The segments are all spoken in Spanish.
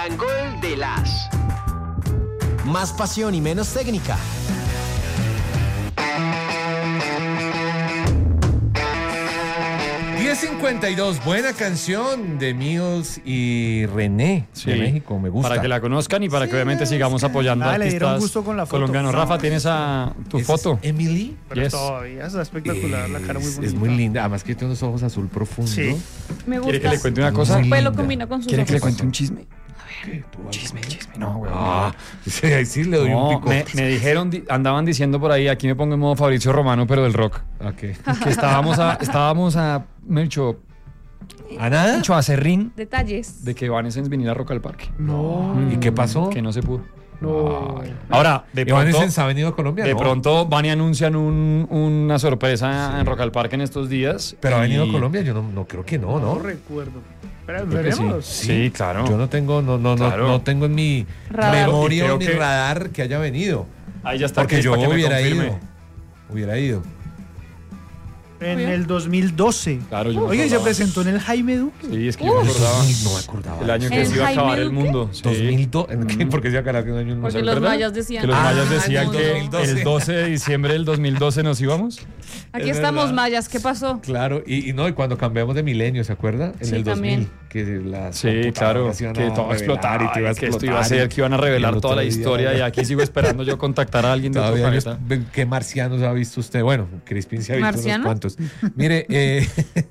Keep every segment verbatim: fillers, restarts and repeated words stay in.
gran gol de las. Más pasión y menos técnica. diez cincuenta y dos, buena canción de Mills y René Sí. de México, me gusta. Para que la conozcan y para que obviamente sigamos apoyando Ah, a le dieron artistas gusto con la foto. colombianos. No, Rafa, ¿tienes a tu ¿Esa es foto? Emily? Pero Yes. todavía está espectacular, la cara muy Es, bonita. es muy linda, además que tiene unos ojos azul profundo. Sí. Me gusta. ¿Quiere que le cuente una cosa? Muy Su pelo linda. combina con sus ¿Quiere que le ojos. cuente un chisme? ¿Qué? ¿Tú vas a- Chisme, chisme. No, güey. Ah, sí, ahí sí le doy No, un pico. me, me dijeron, di- andaban diciendo por ahí, aquí me pongo en modo Fabricio Romano, pero del rock, Okay. que estábamos a, estábamos a, Melcho, ¿A nada? Melcho, a Serrín Detalles. de que Evanescence viniera a Rock al Parque. No, Mm, ¿Y qué pasó? Que no se pudo. no. Ay. Ahora, de pronto, Evanescence ha venido a Colombia, de ¿no? pronto van y anuncian un- una sorpresa en Rock al Parque en estos días. Pero ha venido y- a Colombia, yo no, no creo que no, No ¿no? recuerdo. Pero Creo que sí. veremos. Sí, claro. Yo no tengo, no, no, Claro. no, no tengo en mi Radar. memoria Y creo o mi que- radar que haya venido. Ahí ya está. Porque Cris, yo para que me hubiera confirme. ido. Hubiera ido. En el dos mil doce. Claro, yo me Oye, se acordaba. presentó en el Jaime Duque. Sí, es que yo me acordaba. No me acordaba. El año que ¿El se iba a Jaime acabar el Duque? mundo. Sí. dos mil dos. ¿En qué? ¿Por qué se iba a acabar que un año no Porque sé, los verdad? mayas decían. Que los Ah, mayas decían el que dos mil doce. el doce de diciembre del dos mil doce nos íbamos. Aquí Es estamos, verdad. mayas. ¿Qué pasó? Claro, y, y no, y cuando cambiamos de milenio, ¿se acuerda? En Sí, el dos mil, también. que las Sí, claro, computadoras iban que a todo iba a explotar revelar y iba a que esto explotar iba a ser, y- que iban a y revelar el toda la otro día historia era- y aquí sigo esperando yo contactar a alguien de otro Todavía planeta. no es- ¿qué marcianos ha visto usted? Bueno, Crispin se ha visto ¿Marciano? unos cuantos. Mire, eh,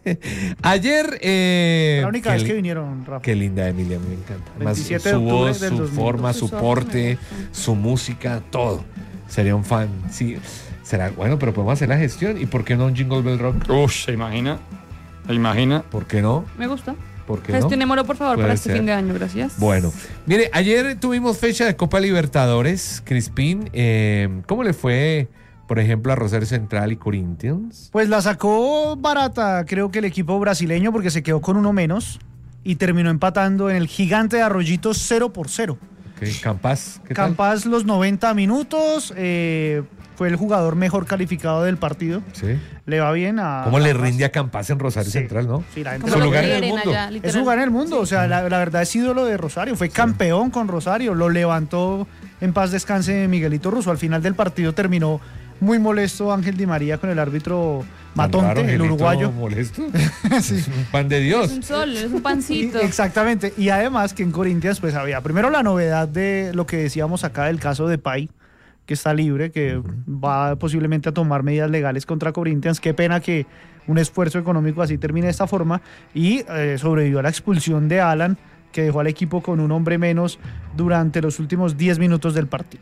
ayer... eh, La única qué vez li- que vinieron, Rafa. Qué linda Emilia, me encanta. Además, veintisiete de su octubre voz, del su dos mil forma, dos. su Sus ojos porte, me gustan. su música, todo. Sería un fan. Sí, será bueno, pero podemos hacer la gestión. ¿Y por qué no un Jingle Bell Rock? Uf, ¿se imagina? ¿Se imagina? ¿Por qué no? Me gusta. ¿Por qué no? Gestionémoslo, por favor, Puede para este ser. fin de año. Gracias. Bueno, mire, ayer tuvimos fecha de Copa Libertadores, Crispín. Eh, ¿Cómo le fue, por ejemplo, a Rosario Central y Corinthians? Pues la sacó barata, creo que el equipo brasileño, porque se quedó con uno menos y terminó empatando en el gigante de Arroyito cero por cero. ¿Qué, Campas? ¿Qué tal? Campas los noventa minutos, eh, fue el jugador mejor calificado del partido. Sí. Le va bien a... ¿Cómo le Campas. rinde a Campas en Rosario Sí. Central, no? Sí, la gente Como Su lo lugar en el quieren mundo. allá, Es literal. jugar en el mundo, o sea, la, la verdad es ídolo de Rosario, fue campeón con Rosario, lo levantó en paz descanse Miguelito Russo. Al final del partido terminó muy molesto Ángel Di María con el árbitro Tan raro, Matonte, el Angelito uruguayo. molesto. Sí. Es un pan de Es Dios. un sol, es un Y- pancito. Exactamente, y además que en Corinthians pues había primero la novedad de lo que decíamos acá del caso de Pay, que está libre, que va posiblemente a tomar medidas legales contra Corinthians. Qué pena que un esfuerzo económico así termine de esta forma. Y eh, sobrevivió a la expulsión de Alan, que dejó al equipo con un hombre menos durante los últimos diez minutos del partido.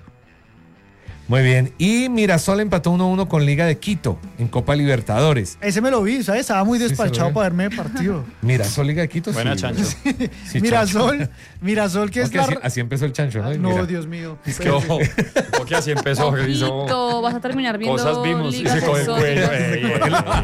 Muy bien. Y Mirasol empató uno a uno con Liga de Quito en Copa Libertadores. Ese me lo vi, ¿sabes? Estaba muy Sí, se despachado ve. para verme el partido. Mirasol, Liga de Quito. Buena, sí. Chancho. Sí, Mirasol, Chancho. Mirasol que es Aunque la... así, así empezó el Chancho, ¿no? Y No, mira. Dios mío. Es que ojo, ojo que así empezó. que hizo Ojito, vas a terminar viendo cosas vimos y ligas se coge el cuello. exóticas. ey, ey,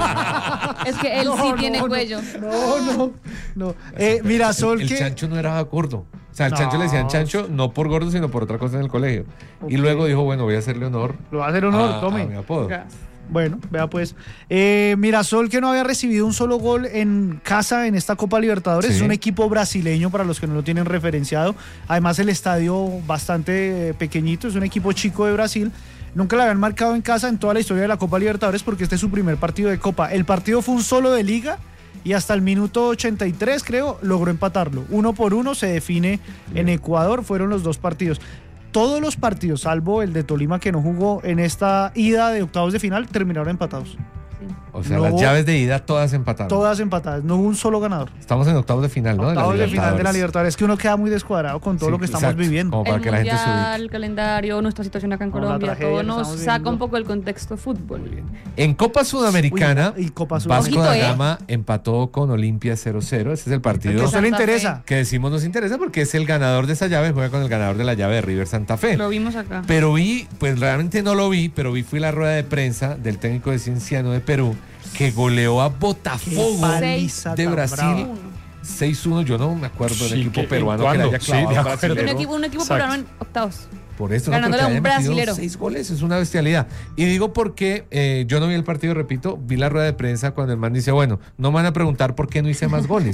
ey. Es que él No, sí no, tiene no. cuello. No, no, no. Eh, Mirasol El que... Chancho no era gordo. O sea, el No. Chancho le decían Chancho no por gordo, sino por otra cosa en el colegio. Y luego dijo, bueno, voy a hacerle honor Lo va a hacer honor, a, tome. a mi apodo. Bueno, vea pues. Eh, Mirasol, que no había recibido un solo gol en casa en esta Copa Libertadores, Sí. es un equipo brasileño para los que no lo tienen referenciado. Además, el estadio bastante eh, pequeñito, es un equipo chico de Brasil. Nunca le habían marcado en casa en toda la historia de la Copa Libertadores porque este es su primer partido de Copa. El partido fue un solo de liga y hasta el minuto ochenta y tres, creo, logró empatarlo. Uno por uno se define en Ecuador, fueron los dos partidos. Todos los partidos, salvo el de Tolima que no jugó en esta ida de octavos de final, terminaron empatados. O sea, No las hubo- llaves de ida todas empatadas. Todas empatadas, no hubo un solo ganador. Estamos en octavos de final, ¿no? Octavos de final de la Libertadores. Libertadores. Es que uno queda muy descuadrado con todo Sí, lo que estamos exacto. viviendo. Como para El que la gente se mundial, ubique. el calendario, nuestra situación acá en No, la Colombia, tragedia todo que nos estamos saca viviendo. un poco el contexto fútbol. En Copa Sudamericana, Uy, y Copa Vasco Ojito, da ¿eh? Gama empató con Olimpia cero cero. Ese es el Que a partido usted le Santa interesa. que decimos nos interesa porque es el ganador de esa llave, juega con el ganador de la llave de River Santa Fe. Lo vimos acá. Pero vi, pues realmente no lo vi, pero vi fui la rueda de prensa del técnico de Cienciano de Perú que goleó a Botafogo Qué paliza de tan Brasil brava. seis uno. Yo no me acuerdo del Sí, equipo que- peruano que ¿cuándo? le haya Sí, clavado de a un acuerdo. brasilero. Un equipo, un equipo Exacto. peruano en octavos. Por eso no, Ganándole porque a un haya metido brasilero. seis goles, es una bestialidad. Y digo porque eh, yo no vi el partido, repito, vi la rueda de prensa cuando el man dice, bueno, no me van a preguntar por qué no hice más goles.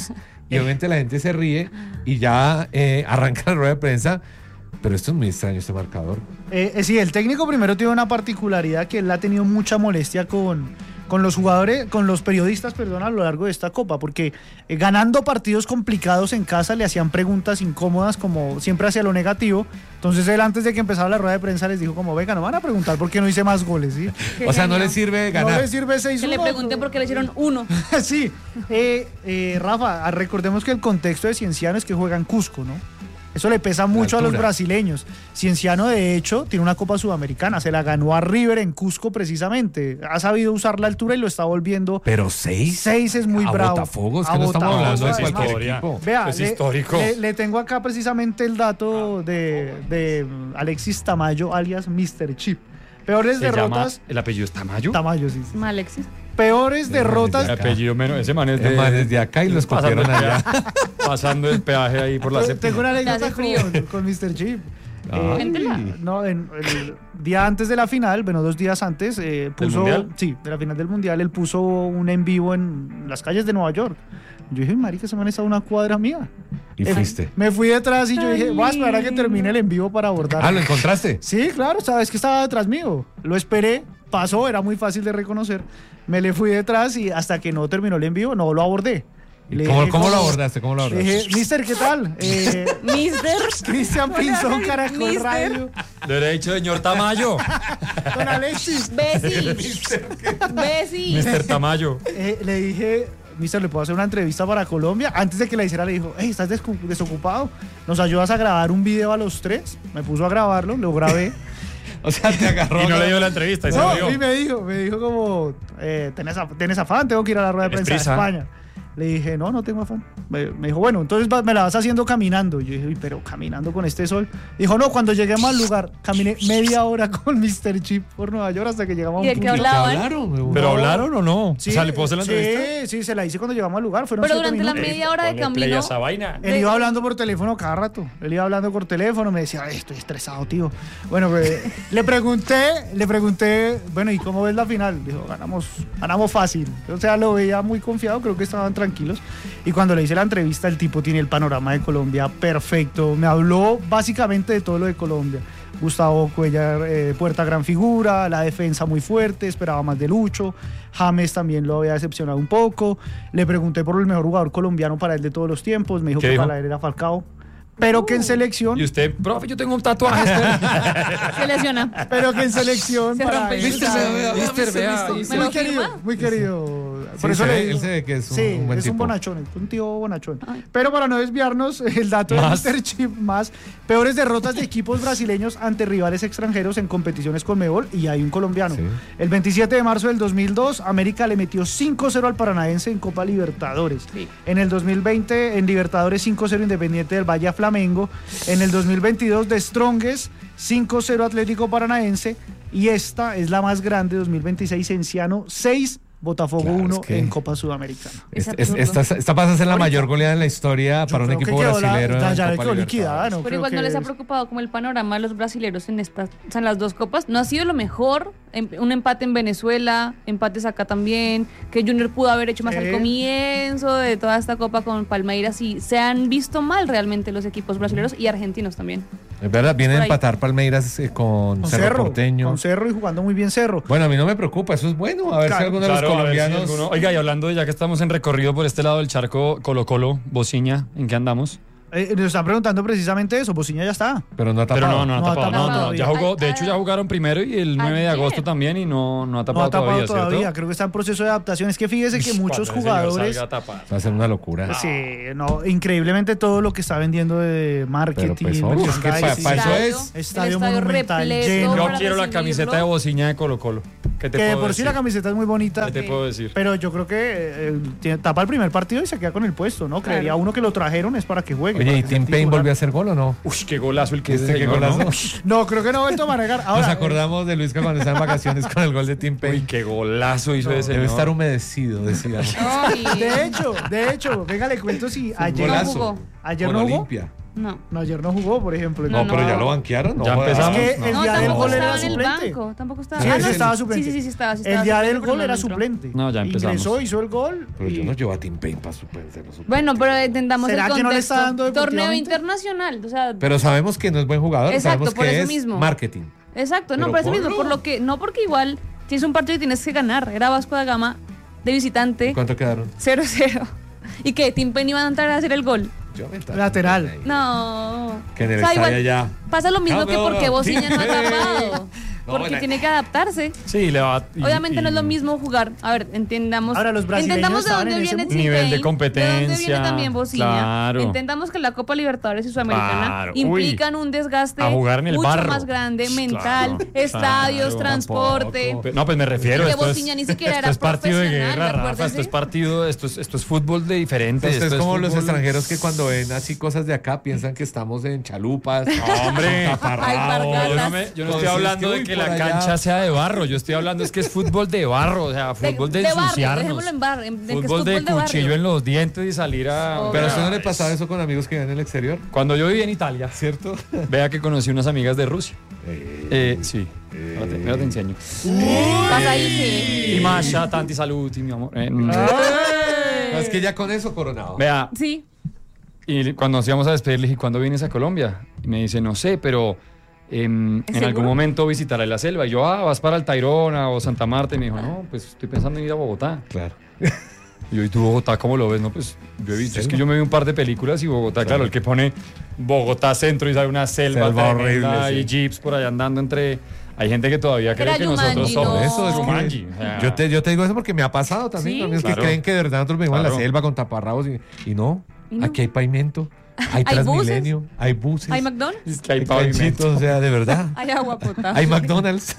y obviamente la gente se ríe y ya eh, arranca la rueda de prensa. Pero esto es muy extraño, este marcador. Eh, eh, sí, el técnico primero tiene una particularidad que él ha tenido mucha molestia con, con los jugadores, con los periodistas, perdón, a lo largo de esta Copa, porque eh, ganando partidos complicados en casa le hacían preguntas incómodas, como siempre hacia lo negativo. Entonces él, antes de que empezara la rueda de prensa, les dijo como, venga, no van a preguntar por qué no hice más goles, ¿sí? O sea, no genio. le sirve ganar. No le sirve seis Que uno. le pregunté por qué le hicieron uno. Sí, eh, eh, Rafa, recordemos que el contexto de Cienciano es que juega en Cusco, ¿no? Eso le pesa mucho a los altura. brasileños. Cienciano, de hecho, tiene una Copa Sudamericana. Se la ganó a River en Cusco precisamente. Ha sabido usar la altura y lo está volviendo. Pero seis. Seis es muy a bravo. Botafogo, es A que no estamos Botafogo, hablando de además. cualquier historia. equipo. Vea, Es le, histórico. Le, le tengo acá precisamente el dato de, de Alexis Tamayo, alias mister Chip. Peores Se llama, derrotas. el apellido es Tamayo. Tamayo, sí. sí. Alexis. Peores derrotas. El apellido menos, ese man es de, Es más, desde acá y los pasando cogieron el allá. peaje- pasando el peaje ahí por la Tengo séptima. una Hace anécdota frío. con, con mister Chip. Ay. Eh, Cuéntela. no, en, el día antes de la final, bueno, dos días antes, eh, puso, Mundial? sí, de la final del Mundial, él puso un en vivo en las calles de Nueva York. Yo dije, marica, ese man está a una cuadra mía. Y Eh, fuiste. Me fui detrás y yo dije, voy a esperar a que termine el en vivo para abordar. Ah, ¿lo encontraste? Sí, claro, sabes que estaba detrás mío. Lo esperé, pasó, era muy fácil de reconocer. Me le fui detrás y hasta que no terminó el en vivo, no lo abordé. Le ¿Cómo, dije, cómo lo como- abordaste? ¿Cómo lo Le abordaste? dije, mister, ¿qué tal? Eh, Mister. Cristian Pinzón, Caracol Mister. Radio. Le hubiera dicho señor Tamayo. Con Alexis. Bessie. Bessie. mister Tamayo. Eh, le dije, mister, ¿le puedo hacer una entrevista para Colombia? Antes de que la hiciera, le dijo, hey, ¿estás descu- desocupado? ¿Nos ayudas a grabar un video a los tres? Me puso a grabarlo, lo grabé. O sea, te agarró. Y no le dio la entrevista y se lo No, dio. y me dijo, me dijo como, eh, ¿tenés, af- ¿tenés afán? Tengo que ir a la rueda de ¿Tienes prensa de prisa? España. Le dije, no, no tengo afán. Me, me dijo, bueno, entonces va- me la vas haciendo caminando. Yo dije, "Uy, pero caminando con este sol". Dijo, no, cuando lleguemos al lugar, caminé media hora con mister Chip por Nueva York hasta que llegamos a ¿Y un de qué punto. ¿Te hablaban? hablaron? ¿Pero No. hablaron o no? Sí, o sea, ¿le puedo hacer la sí, entrevista? sí, se la hice cuando llegamos al lugar. Fueron Pero siete durante la minutos. media hora de Ponle play a camino. esa vaina. Él iba hablando por teléfono cada rato. Él iba hablando por teléfono, me decía, "Ay, estoy estresado, tío". Bueno, pues, le pregunté, le pregunté, bueno, ¿y cómo ves la final? Dijo, ganamos, ganamos fácil. O sea, lo veía muy confiado, creo que estaban tranquilos. Y cuando le hice la entrevista, el tipo tiene el panorama de Colombia perfecto. Me habló básicamente de todo lo de Colombia. Gustavo Cuellar, eh, Puerta, gran figura, la defensa muy fuerte, esperaba más de Lucho. James también lo había decepcionado un poco. Le pregunté por el mejor jugador colombiano para él de todos los tiempos. Me dijo ¿Qué que dijo? para él era Falcao. Pero que en selección, Y usted, profe, yo tengo un tatuaje. Se lesiona. pero que en selección Se para rompe el él Mister, era- vea, Mister, vea. ¿Me muy lo querido, firma? muy querido. Sí, Por eso se le ve- digo- él se ve que es un, sí, un buen es tipo. un bonachón, es un tío bonachón. Ay. Pero para no desviarnos, el dato de Más. mister Chip más, peores derrotas de equipos brasileños ante rivales extranjeros en competiciones con Conmebol, y hay un colombiano. Sí. El veintisiete de marzo del dos mil dos, América le metió cinco cero al Paranaense en Copa Libertadores. Sí. En el dos mil veinte, en Libertadores cinco cero Independiente del Valle a Flamengo. En el dos mil veintidós, de Strongest, cinco cero Atlético Paranaense. Y esta es la más grande, dos mil veintiséis, Cienciano seis, Botafogo Claro, uno es que- en Copa Sudamericana. Es Es- es- absurdo. esta, esta pasa a ser la Ahorita. mayor goleada en la historia Yo para un creo que equipo quedó la- brasilero. ya- en ya Copa quedó Libertadores. liquidada, ¿no? Pero Creo igual no que les ha es- preocupado como el panorama de los brasileros en estas, o sea, en las dos copas. No ha sido lo mejor. Em- Un empate en Venezuela, empates acá también, que Junior pudo haber hecho más Sí. al comienzo de toda esta copa con Palmeiras, y se han visto mal realmente los equipos brasileños y argentinos también. Es verdad, viene Por a ahí. empatar Palmeiras eh, con, Con Cerro, Cerro, Porteño. con Cerro y jugando muy bien Cerro. Bueno, a mí no me preocupa, eso es bueno. A ver Claro, si alguno de Claro, los a ver si colombianos. alguno- Oiga, y hablando de ya que estamos en recorrido por este lado del charco, Colo Colo, Bociña, ¿en qué andamos? Eh, nos están preguntando precisamente eso, Bociña ya está. Pero no ha tapado. Pero no, no ha No ha tapado. No, tapado no, ya todavía. jugó, de Ay, hecho ay. ya jugaron primero y el nueve de Ayer. agosto también y no, no ha No tapado, ha tapado todavía, todavía, ¿cierto? creo que está en proceso de adaptación. Es que fíjese que Ush, muchos cuando ese señor jugadores, salga a tapar. Va a ser una locura. sí, no, increíblemente todo lo que está vendiendo de marketing, Pero pues, obvio, es que pa- merchandising. pa' eso Estadio, es. el Estadio estadio monumental repleto lleno. Yo para quiero la recibirlo. camiseta de Bociña de Colo Colo. ¿Qué te Que de puedo por sí decir? la camiseta es muy bonita, ¿Qué te puedo decir? pero yo creo que eh, tiene- tapa el primer partido y se queda con el puesto, ¿no? Creería Claro. uno que lo trajeron es para que juegue. Oye, para ¿y que sea Tim Payne titular. volvió a hacer gol o no? Uy, qué golazo el que es ¿Viste ese qué señor, golazo? ¿no? No, creo que no ha vuelto a manejar. Ahora, Nos eh, acordamos de Luisca cuando estaba en vacaciones con el gol de Tim Uy, Payne. qué golazo hizo ese Debe señor. estar humedecido, decíamos. Ay, de hecho, de hecho, venga, le cuento si ayer No Golazo. jugó. Ayer Con no jugó. Olimpia. No. No, ayer no jugó, por ejemplo. No, No, pero no. ya lo banquearon. No, Ya jodas. empezamos. Es que No. el No, día del tampoco gol era estaba en el suplente. banco. Tampoco estaba. Sí, Ah, ese no, estaba sí, suplente. Sí, sí, sí, estaba. sí El estaba día suplente, del pero gol no era entró. suplente. No, ya empezamos. Ingresó, hizo el gol. Pero y- yo no llevo a Tim Payne para suplente. Bueno, pero entendamos el ¿Será contexto. que no le está dando Torneo deportivamente? internacional, o sea, Pero sabemos que no es buen jugador. Exacto, sabemos por que eso es mismo. marketing. exacto, no, Pero por eso mismo, ponlo. por lo que, no porque igual tienes un partido y tienes que ganar. Era Vasco da Gama de visitante, ¿Cuánto quedaron? cero cero. ¿Y qué? ¿Tim Payne iba a entrar a hacer el gol? Yo me tapo. Lateral. No. Que en el O sea, estadio igual ya. Pasa lo mismo No, que no, porque no. Bociña no ha Sí. tapado. No, Porque bueno. tiene que adaptarse. Sí, le va. y- Obviamente no es lo y- mismo jugar. A ver, entendamos. Ahora, los brasileños entendamos de estaban dónde en ese viene mundo. Tim Nivel de Payne, de dónde viene competencia, también Bociña. claro. Entendamos que la Copa Libertadores y Sudamericana Claro, uy. implican un desgaste A jugar en el mucho barro. más grande, Claro, mental, claro, estadios, transporte. tampoco. No, pues me refiero. Que Esto es, Bociña ni siquiera esto era es partido de profesional, guerra, Rafa. acuérdese. Esto es partido, esto es, esto es fútbol de diferente. Ustedes esto es como los fútbol- extranjeros que cuando ven así cosas de acá piensan que estamos en chalupas. Hombre, Alpargatas. yo no, me- yo no estoy Entonces, hablando que, de uy, que por la allá. cancha sea de barro. Yo estoy hablando es que es fútbol de barro, o sea, fútbol de, barrio, ensuciarnos. dejémoslo en barrio, en- de que es Fútbol de fútbol de cuchillo barrio. en los dientes y salir a. Obvio. Pero a usted no le Vea, pasaba eso con amigos que viven en el exterior, Cuando yo viví en Italia, ¿cierto? vea que conocí unas amigas de Rusia. Eh, sí. Ahora te, ahora te enseño. Pasa ahí Y Masha, tanti saluti, mi amor. Eh, mm. No, es que ya con eso coronado. Vea, que. Sí. y cuando nos íbamos a despedir, le dije, ¿cuándo vienes a Colombia? Y me dice, no sé, pero em, en ¿Seguro? algún momento visitaré la selva. Y yo, ah, vas para el Tayrona o Santa Marta. Y me dijo, no, pues estoy pensando en ir a Bogotá. Claro. Y yo, ¿y tú Bogotá cómo lo ves? No, pues yo he visto, es que yo me vi un par de películas y Bogotá, claro, el que pone Bogotá centro y sale una selva, Selva tremenda horrible, y sí. jeeps por allá andando entre... Hay gente que todavía cree Era que nosotros Jumanji, somos no. Eso es que- Jumanji, o sea, Yo te, yo te digo eso porque me ha pasado también. Sí. Amigos Claro. que creen que de verdad nosotros vivimos en Claro. la selva con taparrabos y, y no. Y no. Aquí hay pavimento, hay ¿Hay Transmilenio, hay buses, ¿Hay McDonald's? es que hay hay pavimento. canchitos, o sea, de verdad. Hay agua potable. Hay McDonald's.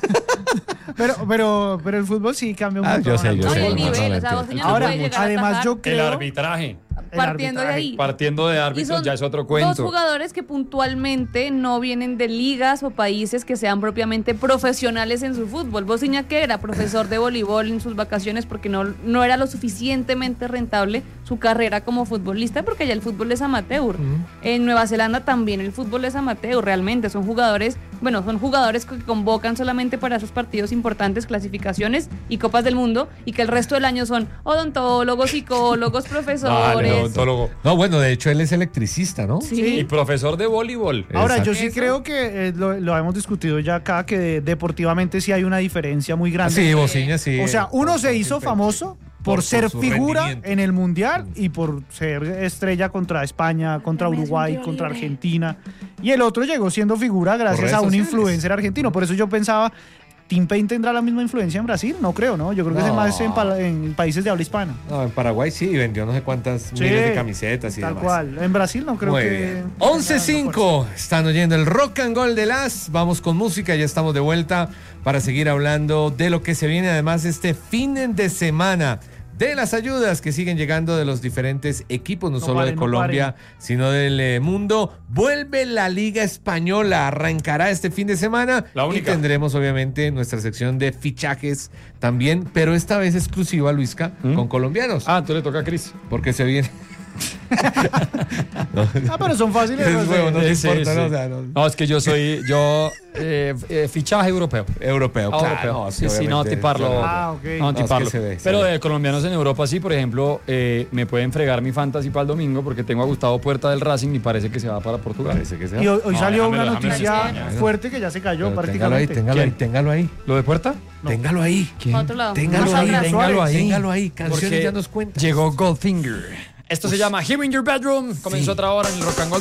Pero, pero, pero el fútbol sí cambia un Ah, montón. yo sé, yo No, y sé. el no, no, nivel, no, o sea, no, Bociña no, no Ahora, puede llegar a además atajar. yo El creo... arbitraje. Partiendo de arbitraje. ahí. Partiendo de Y árbitros son ya es otro cuento. dos jugadores que puntualmente no vienen de ligas o países que sean propiamente profesionales en su fútbol. Bociña, que era profesor de voleibol en sus vacaciones porque no, no era lo suficientemente rentable su carrera como futbolista, porque ya el fútbol es amateur. En Nueva Zelanda también el fútbol es amateur, realmente. Son jugadores, bueno, son jugadores que convocan solamente para esos partidos importantes, clasificaciones y Copas del Mundo, y que el resto del año son odontólogos, psicólogos, profesores. Vale, odontólogo. No, bueno, de hecho él es electricista, ¿no? Sí. Y profesor de voleibol. Ahora, Exacto. yo sí Eso. creo que eh, lo, lo hemos discutido ya acá, que de- deportivamente sí hay una diferencia muy grande. Sí, Bociña, sí. O sea, uno Por- se por hizo Tim Payne, famoso sí. por, Por- ser por su figura rendimiento. en el Mundial y por ser estrella contra España, contra También es un Uruguay, tiro contra libre. Argentina. Y el otro llegó siendo figura gracias redes a un sociales. influencer argentino. Por eso yo pensaba, ¿Tim Payne tendrá la misma influencia en Brasil? No creo, ¿no? Yo creo que No. es más en, pa- en países de habla hispana. No, en Paraguay sí, vendió no sé cuántas Sí, miles de camisetas y Tal demás. cual. En Brasil no creo Muy que... bien. once cinco, están oyendo el Rock and Roll de las. Vamos con música, ya estamos de vuelta para seguir hablando de lo que se viene además este fin de semana. De las ayudas que siguen llegando de los diferentes equipos, no, No solo paren, de no Colombia, sino del eh, mundo. Vuelve la Liga Española, arrancará este fin de semana. La y única. tendremos obviamente nuestra sección de fichajes también, pero esta vez exclusiva, Luisca, ¿Mm? con colombianos. Ah, entonces le toca a Cris. Porque se viene... Ah, pero son fáciles. Es no sé. huevo, no te Sí, importa, sí. ¿no? O sea, no- No, es que yo soy, yo, eh, eh, fichaje europeo. Europeo, Ah, claro. europeo. no, Sí, sí, no, obviamente, tiparlo. claro. Ah, ok. No, No, es que tiparlo. se ve, se Pero ve. de colombianos en Europa sí, por ejemplo, eh, me pueden fregar mi fantasy para el domingo porque tengo a Gustavo Puerta del Racing y parece que se va para Portugal. Parece que sea. Y hoy, hoy No, salió déjamelo, una déjamelo noticia en España. fuerte que ya se cayó Pero téngalo ahí, prácticamente. téngalo ahí, ¿Quién? téngalo ahí. ¿Lo de Puerta? Téngalo ahí. Para otro lado. Téngalo Más ahí, atrás, téngalo Suárez. ahí. Téngalo ahí. Canciones Porque ya nos cuentan. llegó Goldfinger. Esto se llama Here in Your Bedroom. Comenzó Sí. otra hora en el Rock and Roll